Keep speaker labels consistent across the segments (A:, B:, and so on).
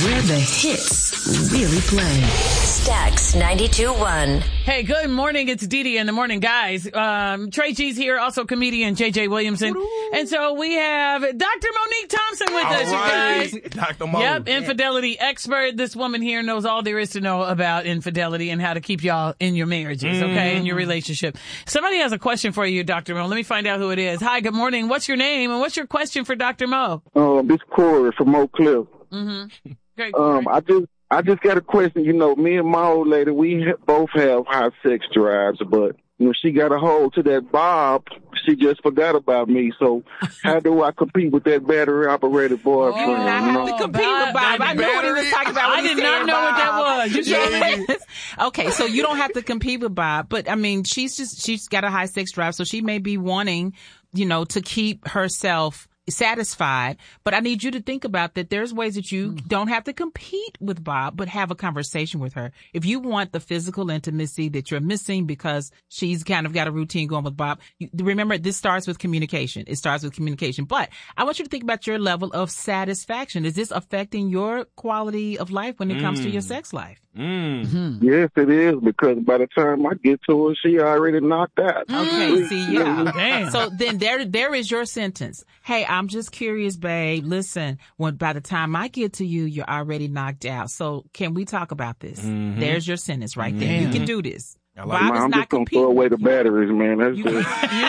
A: where the hits really play.
B: Stax 92.1.
C: Hey, good morning. It's Dee Dee in the morning, guys. Trey G's here, also comedian JJ Williamson. And so we have Dr. Monique Thompson with us, you guys.
D: Dr. Mo.
C: Yep, infidelity expert. This woman here knows all there is to know about infidelity and how to keep y'all in your marriages, okay, in your relationship. Somebody has a question for you, Dr. Mo. Let me find out who it is. Hi, good morning. What's your name and what's your question for Dr. Mo?
E: This Corey from Oak Cliff.
C: Great, Corey.
E: I just got a question. You know, me and my old lady, we both have high sex drives, but when she got a hold to that Bob, she just forgot about me. So how do I compete with that battery-operated boyfriend?
F: You do not have to compete with Bob. I knew what he was talking about.
C: I did not know what that was. You sure?
F: Okay, so you don't have to compete with Bob, but I mean, she's got a high sex drive, so she may be wanting, to keep herself satisfied, but I need you to think about that there's ways that you don't have to compete with Bob, but have a conversation with her. If you want the physical intimacy that you're missing because she's kind of got a routine going with Bob, remember, this starts with communication. It starts with communication. But I want you to think about your level of satisfaction. Is this affecting your quality of life when it comes to your sex life?
E: Yes, it is, because by the time I get to her, she already knocked out.
F: Okay, see, yeah.
C: Damn.
F: So then there is your sentence. Hey, I'm just curious, babe. Listen, by the time I get to you, you're already knocked out. So can we talk about this? There's your sentence right there. You can do this. Bob is
E: I'm
F: not
E: just going to
F: competing.
E: throw away the batteries, man. That's just...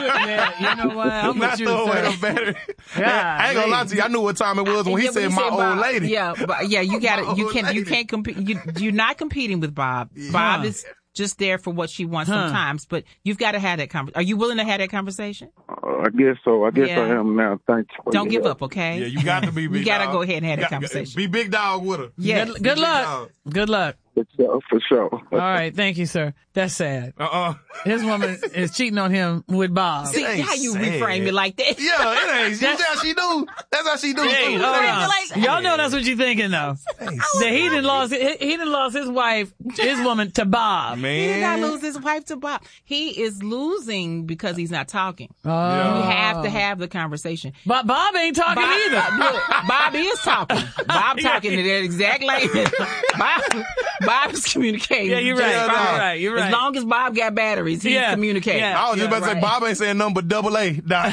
C: You know what? I'm
D: Not
C: with you,
D: throw away
C: sir.
D: the battery.
C: Yeah,
D: I ain't gonna lie to you. I knew what time it was when he said my old lady.
F: Yeah, but you got it. You can't compete. You're not competing with Bob. Bob is just there for what she wants sometimes, but you've got to have that conversation. Are you willing to have that conversation?
E: I guess so. I guess I am now. Thank you.
F: Don't give up, okay?
D: Yeah, you got to be big
F: You got to
D: dog.
F: go ahead and have that conversation.
D: Be big dog with her.
F: Yeah.
C: Good luck. Good luck.
E: For sure.
C: All right. Thank you, sir. That's sad. His woman is cheating on him with Bob.
F: See how you
D: sad.
F: reframe it like that?
D: Yeah, it ain't. That's how she do. That's how she do.
C: Hey,
D: too.
C: hold on. Y'all know that's what you're thinking, though. That he done lost his wife, his woman, to Bob.
F: He
D: Man.
F: did not lose his wife to Bob. He is losing because he's not talking.
C: Oh.
F: You have to have the conversation.
C: But Bob ain't talking either.
F: Look, Bob is talking. Bob talking to that exact language. Bob is communicating.
C: Yeah, you're right.
F: just fine.
C: You're right.
F: As long as Bob got batteries, he's communicating.
C: Yeah.
D: I was just about to say, Bob ain't saying nothing but double A. Doc.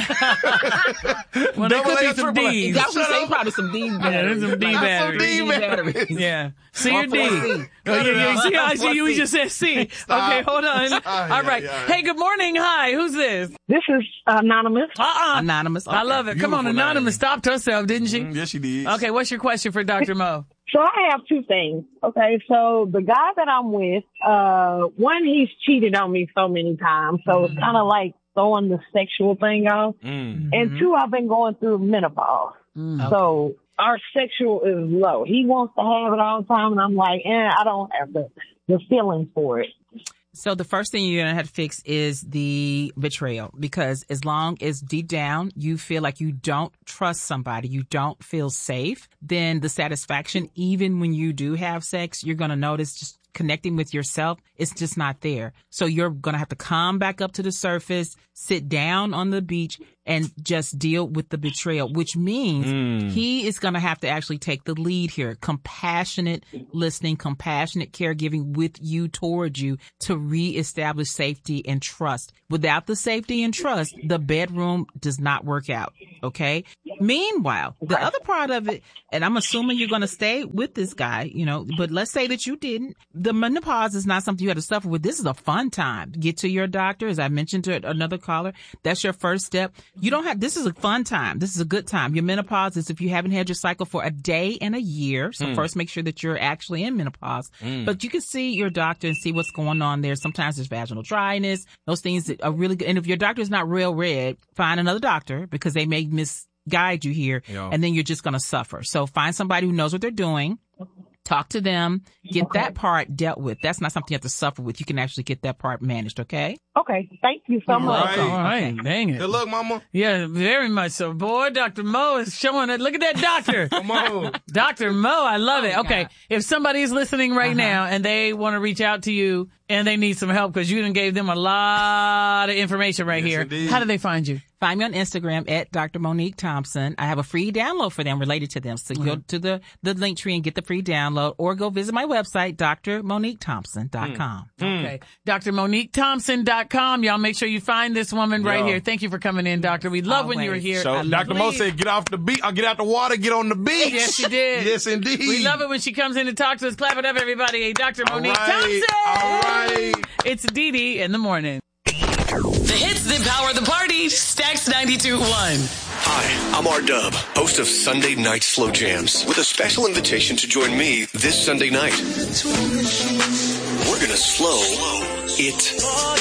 C: Well, there could
D: Double
C: be
D: A,
C: some
D: triple A.
C: D's.
F: That would say probably some D batteries.
C: there's some D
F: Like,
C: batteries.
F: some D batteries.
C: Yeah. C or D.
F: Or 4C.
C: You see how I see you? We just said C. Okay, hold on. All right. Hey, good morning. Hi. Who's this?
G: This is Anonymous.
F: Anonymous.
C: I love it. Come on,
D: Beautiful
C: Anonymous
D: name.
C: stopped herself, didn't she?
D: Yes, she did.
C: Okay, what's your question for Dr. Mo?
G: So I have two things. Okay, so the guy that I'm with, one, he's cheated on me so many times, so it's kind of like throwing the sexual thing off. And two, I've been going through menopause. So our sexual is low. He wants to have it all the time, and I'm like, I don't have the feeling for it.
F: So the first thing you're going to have to fix is the betrayal, because as long as deep down you feel like you don't trust somebody, you don't feel safe, then the satisfaction, even when you do have sex, you're going to notice just connecting with yourself, it's just not there. So you're going to have to come back up to the surface, sit down on the beach, and just deal with the betrayal, which means he is going to have to actually take the lead here. Compassionate listening, compassionate caregiving with you, towards you, to reestablish safety and trust. Without the safety and trust, the bedroom does not work out. Okay? Meanwhile, the other part of it, and I'm assuming you're going to stay with this guy, but let's say that you didn't. The menopause is not something you have to suffer with. This is a fun time. Get to your doctor. As I mentioned to another caller, that's your first step. This is a fun time. This is a good time. Your menopause is if you haven't had your cycle for a day and a year. So first make sure that you're actually in menopause. But you can see your doctor and see what's going on there. Sometimes there's vaginal dryness. Those things that are really good. And if your doctor is not real red, find another doctor, because they may misguide you here. And then you're just going to suffer. So find somebody who knows what they're doing. Talk to them. Get that part dealt with. That's not something you have to suffer with. You can actually get that part managed, okay?
G: Okay, thank you so much.
C: All right, dang it.
D: Good luck, mama.
C: Yeah, very much so. Boy, Dr. Mo is showing it. Look at that doctor.
D: Come on.
C: Dr. Mo, I love it. Okay,
F: God.
C: if somebody's listening right now and they want to reach out to you and they need some help because you done gave them a lot of information right here,
D: indeed.
C: how do they find you?
F: Find me on Instagram at Dr. Monique Thompson. I have a free download for them related to them. So go to the link tree and get the free download, or go visit my website, drmoniquethompson.com.
C: Okay. drmoniquethompson.com. Y'all make sure you find this woman right here. Thank you for coming in, doctor. We love when you were here.
D: So Dr. Mo said, get off the beach. Get out the water, get on the beach.
C: Yes, she did.
D: Yes, indeed.
C: We love it when she comes in to talk to us. Clap it up, everybody. Dr. Monique Thompson.
D: All right.
C: It's Dee Dee in the morning.
A: The hits that power the party. Stax 92.1.
H: Hi, I'm R-Dub, host of Sunday Night Slow Jams, with a special invitation to join me this Sunday night. We're gonna slow it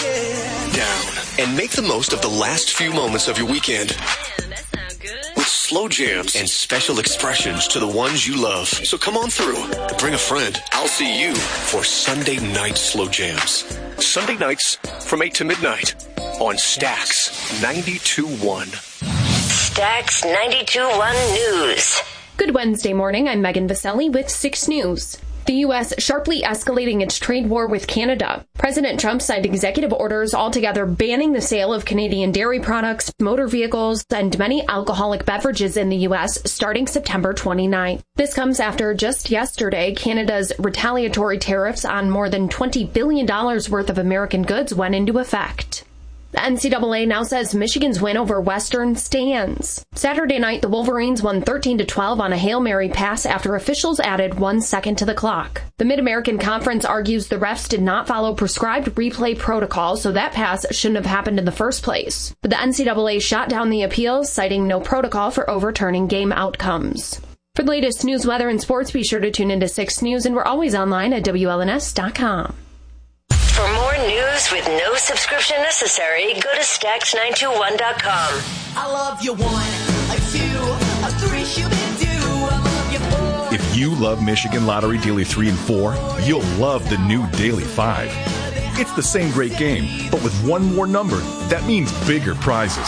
H: down and make the most of the last few moments of your weekend.
B: That sounds good.
H: With slow jams and special expressions to the ones you love. So come on through and bring a friend. I'll see you for Sunday Night Slow Jams. Sunday nights from 8 to midnight on Stax 92.1.
B: Stax 92.1 News.
I: Good Wednesday morning. I'm Megan Vaselli with 6 News. The U.S. sharply escalating its trade war with Canada. President Trump signed executive orders altogether banning the sale of Canadian dairy products, motor vehicles, and many alcoholic beverages in the U.S. starting September 29th. This comes after just yesterday, Canada's retaliatory tariffs on more than $20 billion worth of American goods went into effect. The NCAA now says Michigan's win over Western stands. Saturday night, the Wolverines won 13-12 on a Hail Mary pass after officials added 1 second to the clock. The Mid-American Conference argues the refs did not follow prescribed replay protocol, so that pass shouldn't have happened in the first place. But the NCAA shot down the appeals, citing no protocol for overturning game outcomes. For the latest news, weather, and sports, be sure to tune into 6 News, and we're always online at WLNS.com.
B: For more news with no subscription necessary, go to Stax921.com.
J: I love you 1, a 2, a 3, you can do. I love you 4.
K: If you love Michigan Lottery Daily 3 and 4, you'll love the new Daily 5. It's the same great game, but with one more number. That means bigger prizes.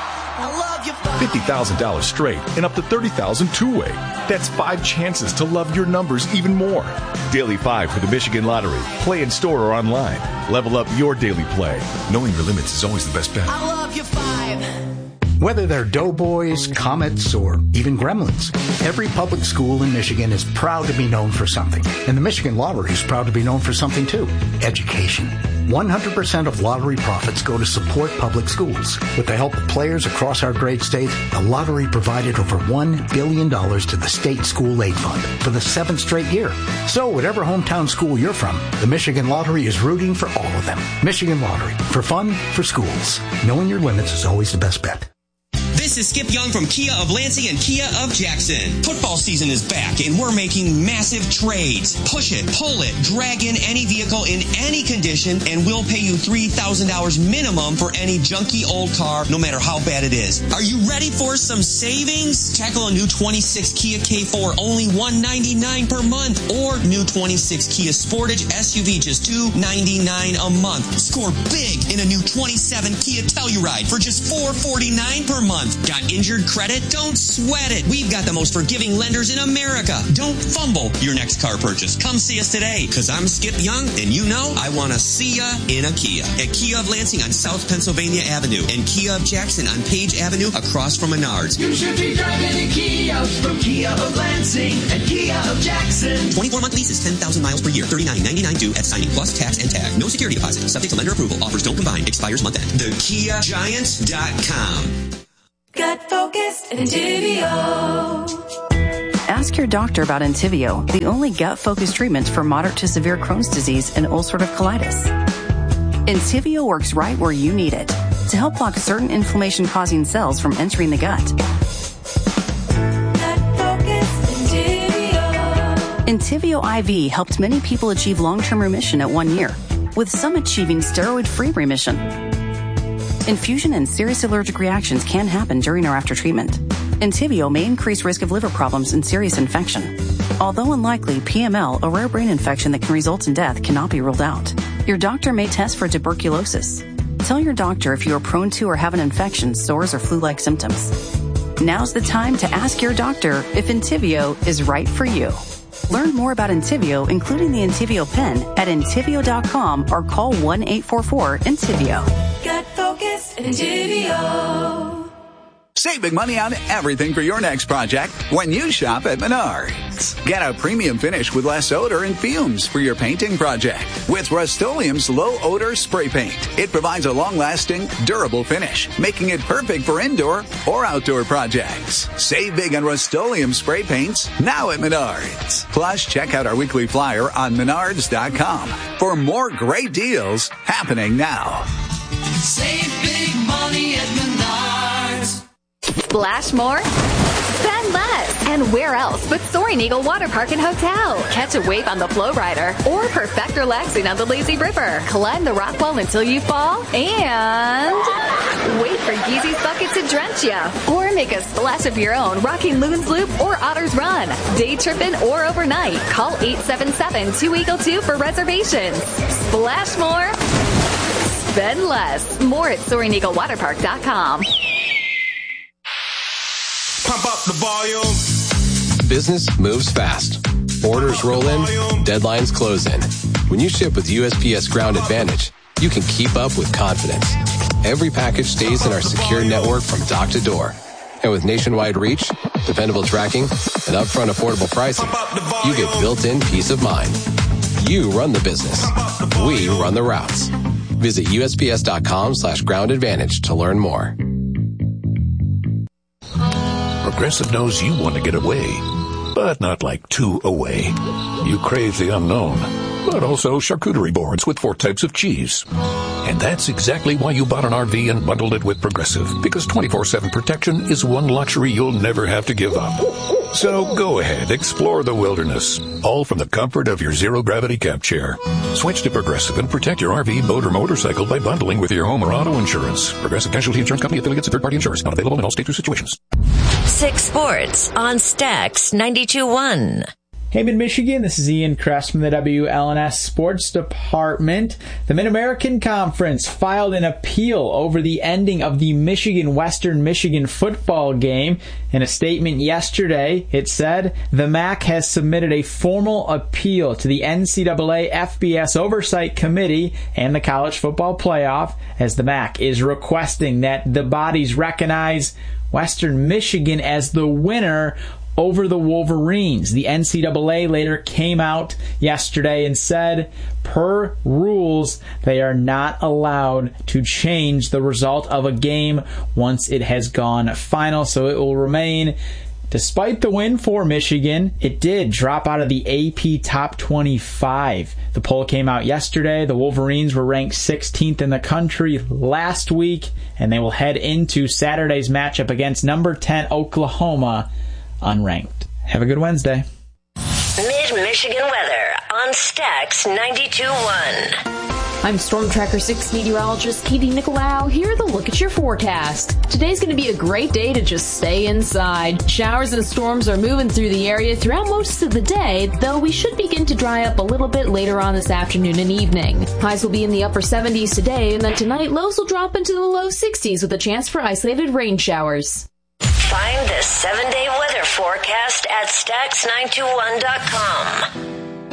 J: I love you 5.
K: $50,000 straight and up to $30,000 two-way. That's 5 chances to love your numbers even more. Daily 5 for the Michigan Lottery. Play in store or online. Level up your daily play. Knowing your limits is always the best bet.
J: I love you 5.
L: Whether they're Doughboys, Comets, or even Gremlins, every public school in Michigan is proud to be known for something. And the Michigan Lottery is proud to be known for something too. Education. 100% of lottery profits go to support public schools. With the help of players across our great state, the lottery provided over $1 billion to the state school aid fund for the 7th straight year. So whatever hometown school you're from, the Michigan Lottery is rooting for all of them. Michigan Lottery. For fun, for schools. Knowing your limits is always the best bet.
M: This is Skip Young from Kia of Lansing and Kia of Jackson. Football season is back and we're making massive trades. Push it, pull it, drag in any vehicle in any condition and we'll pay you $3,000 minimum for any junky old car, no matter how bad it is. Are you ready for some savings? Tackle a new 26 Kia K4, only $199 per month, or new 26 Kia Sportage SUV, just $299 a month. Score big in a new 27 Kia Telluride for just $449 per month. Got injured credit? Don't sweat it. We've got the most forgiving lenders in America. Don't fumble your next car purchase. Come see us today, because I'm Skip Young, and you know I want to see ya in a Kia. At Kia of Lansing on South Pennsylvania Avenue, and Kia of Jackson on Page Avenue across from Menards.
J: You should be driving a Kia from Kia of Lansing and Kia of Jackson.
M: 24-month lease is 10,000 miles per year. $39.99 due at signing plus tax and tag. No security deposit. Subject to lender approval. Offers don't combine. Expires month end. TheKiaGiant.com.
J: Gut focused Entivio.
N: Ask your doctor about Entivio, the only gut-focused treatment for moderate to severe Crohn's disease and ulcerative colitis. Entivio works right where you need it to help block certain inflammation-causing cells from entering the gut. Entivio IV helped many people achieve long-term remission at 1 year, with some achieving steroid-free remission. Infusion and serious allergic reactions can happen during or after treatment. Entivio may increase risk of liver problems and serious infection. Although unlikely, PML, a rare brain infection that can result in death, cannot be ruled out. Your doctor may test for tuberculosis. Tell your doctor if you are prone to or have an infection, sores, or flu-like symptoms. Now's the time to ask your doctor if Entyvio is right for you. Learn more about Entyvio, including the Entyvio pen, at Entyvio.com or call 1-844-ENTYVIO.
J: Got focus, Entyvio.
O: Save big money on everything for your next project when you shop at Menards. Get a premium finish with less odor and fumes for your painting project with Rust-Oleum's low-odor spray paint. It provides a long-lasting, durable finish, making it perfect for indoor or outdoor projects. Save big on Rust-Oleum spray paints now at Menards. Plus, check out our weekly flyer on Menards.com for more great deals happening now.
J: Save big money at Menards.
P: Splash more? Spend less. And where else but Soaring Eagle Water Park and Hotel? Catch a wave on the Flow Rider or perfect relaxing on the Lazy River. Climb the rock wall until you fall and wait for Geezy's Bucket to drench ya. Or make a splash of your own rocking Loon's Loop or Otter's Run. Day tripping or overnight. Call 877-2-EAGLE-2 for reservations. Splash more. Spend less. More at SoaringEagleWaterPark.com.
D: Pump up the volume.
Q: Business moves fast. Orders roll in, deadlines close in. When you ship with USPS Ground Advantage, you can keep up with confidence. Every package stays in our secure network from dock to door. And with nationwide reach, dependable tracking, and upfront affordable pricing, you get built-in peace of mind. You run the business. We run the routes. Visit USPS.com/Ground Advantage to learn more.
R: Progressive knows you want to get away, but not like too away. You crave the unknown, but also charcuterie boards with 4 types of cheese. And that's exactly why you bought an RV and bundled it with Progressive, because 24/7 protection is one luxury you'll never have to give up. So go ahead, explore the wilderness, all from the comfort of your zero-gravity camp chair. Switch to Progressive and protect your RV, boat, or motorcycle by bundling with your home or auto insurance. Progressive Casualty Insurance Company, affiliates, and third-party insurers. Not available in all states or situations.
B: 6 Sports on Stax 92.1.
S: Hey, Mid-Michigan, this is Ian Kress from the WLNS Sports Department. The Mid-American Conference filed an appeal over the ending of the Michigan-Western Michigan football game. In a statement yesterday, it said, the MAC has submitted a formal appeal to the NCAA FBS Oversight Committee and the College Football Playoff, as the MAC is requesting that the bodies recognize Western Michigan as the winner over the Wolverines. The NCAA later came out yesterday and said, per rules, they are not allowed to change the result of a game once it has gone final, so it will remain. Despite the win for Michigan, it did drop out of the AP Top 25. The poll came out yesterday. The Wolverines were ranked 16th in the country last week, and they will head into Saturday's matchup against number 10 Oklahoma, unranked. Have a good Wednesday.
B: Mid-Michigan weather on Stax 92.1.
T: I'm Storm Tracker 6 meteorologist Katie Nicolau. Here to look at your forecast. Today's going to be a great day to just stay inside. Showers and storms are moving through the area throughout most of the day, though we should begin to dry up a little bit later on this afternoon and evening. Highs will be in the upper 70s today, and then tonight lows will drop into the low 60s with a chance for isolated rain showers.
B: Find the 7-day weather forecast at Stax921.com.